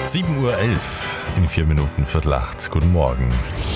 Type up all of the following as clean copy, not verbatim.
7:11 in 4 Minuten, 7:45. Guten Morgen.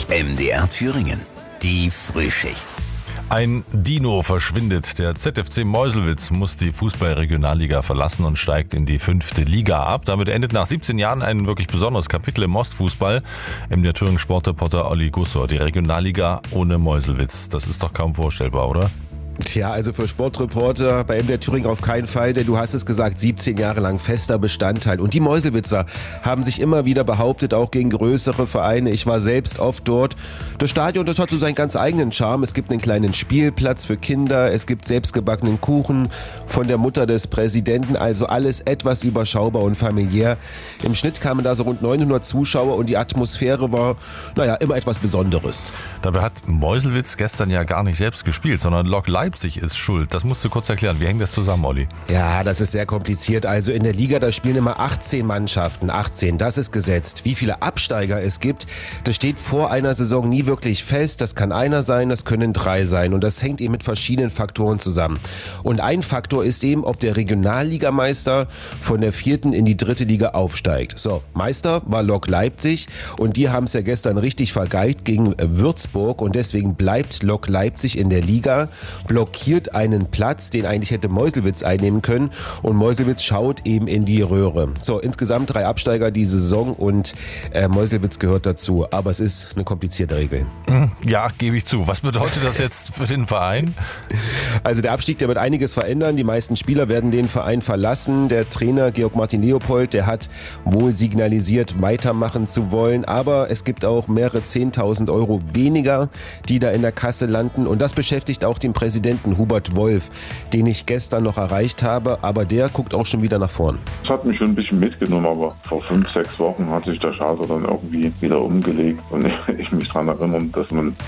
MDR Thüringen, die Frühschicht. Ein Dino verschwindet. Der ZFC Meuselwitz muss die Fußball-Regionalliga verlassen und steigt in die 5. Liga ab. Damit endet nach 17 Jahren ein wirklich besonderes Kapitel im Ostfußball. MDR Thüringen Sportreporter Olli Gussor. Die Regionalliga ohne Meuselwitz. Das ist doch kaum vorstellbar, oder? Tja, also für Sportreporter bei MDR Thüringen auf keinen Fall, denn du hast es gesagt, 17 Jahre lang fester Bestandteil. Und die Meuselwitzer haben sich immer wieder behauptet, auch gegen größere Vereine. Ich war selbst oft dort. Das Stadion, das hat so seinen ganz eigenen Charme. Es gibt einen kleinen Spielplatz für Kinder, es gibt selbstgebackenen Kuchen von der Mutter des Präsidenten, also alles etwas überschaubar und familiär. Im Schnitt kamen da so rund 900 Zuschauer und die Atmosphäre war, immer etwas Besonderes. Dabei hat Meuselwitz gestern ja gar nicht selbst gespielt, sondern Lok Leipzig ist schuld. Das musst du kurz erklären. Wie hängt das zusammen, Olli? Ja, das ist sehr kompliziert. Also in der Liga, da spielen immer 18 Mannschaften. 18, das ist gesetzt. Wie viele Absteiger es gibt, das steht vor einer Saison nie wirklich fest. Das kann einer sein, das können 3 sein. Und das hängt eben mit verschiedenen Faktoren zusammen. Und ein Faktor ist eben, ob der Regionalligameister von der 4. in die 3. Liga aufsteigt. So, Meister war Lok Leipzig und die haben es ja gestern richtig vergeigt gegen Würzburg. Und deswegen bleibt Lok Leipzig in der Liga, blockiert einen Platz, den eigentlich hätte Meuselwitz einnehmen können, und Meuselwitz schaut eben in die Röhre. So, insgesamt 3 Absteiger diese Saison und Meuselwitz gehört dazu, aber es ist eine komplizierte Regel. Ja, gebe ich zu. Was bedeutet das jetzt für den Verein? Also der Abstieg, der wird einiges verändern. Die meisten Spieler werden den Verein verlassen. Der Trainer Georg Martin Leopold, der hat wohl signalisiert, weitermachen zu wollen, aber es gibt auch mehrere 10.000 Euro weniger, die da in der Kasse landen, und das beschäftigt auch den Präsidenten Hubert Wolf, den ich gestern noch erreicht habe, aber der guckt auch schon wieder nach vorn. Das hat mich schon ein bisschen mitgenommen, aber vor 5, 6 Wochen hat sich der Schalter dann irgendwie wieder umgelegt und ich mich daran erinnert,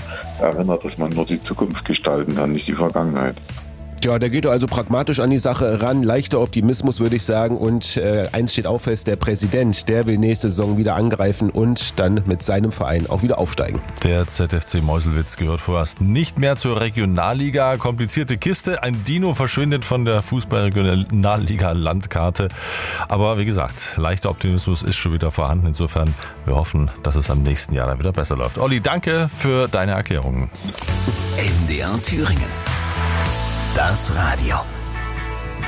dass man nur die Zukunft gestalten kann, nicht die Vergangenheit. Ja, der geht also pragmatisch an die Sache ran, leichter Optimismus, würde ich sagen, und eins steht auch fest, der Präsident, der will nächste Saison wieder angreifen und dann mit seinem Verein auch wieder aufsteigen. Der ZFC Meuselwitz gehört vorerst nicht mehr zur Regionalliga. Komplizierte Kiste, ein Dino verschwindet von der Fußball-Regionalliga-Landkarte. Aber wie gesagt, leichter Optimismus ist schon wieder vorhanden. Insofern, wir hoffen, dass es am nächsten Jahr dann wieder besser läuft. Olli, danke für deine Erklärungen. MDR Thüringen. Das Radio.